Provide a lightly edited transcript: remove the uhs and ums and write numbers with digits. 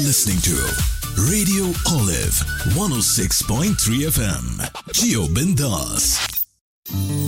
listening to Radio Olive 106.3 FM. Gio Bindas.